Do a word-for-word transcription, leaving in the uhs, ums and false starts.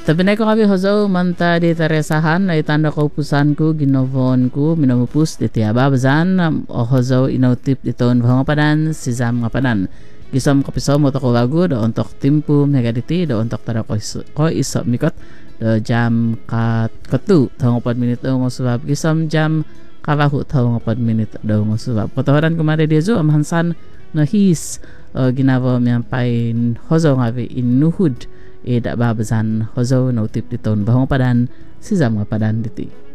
Tapi na ko kami hozo manta di teresahan na itanda ko pusanku ginovon ku minamupus di tiaba bazan o hozo inotip diton bahong padan sizam ngapadan gisom kapiso mo to ko lagu do untuk timpu megaditi do untuk tara ko iso, ko iso mikot do jam kat ketu tahong empat menit do ngosubab gisom jam kawahu tahong empat menit do ngosubab kotoran kumare dezo am hansan no his uh, ginavo miampain hozo ngavi inuhud e da babazan hozo no tip diton bahong padan si zam padan diti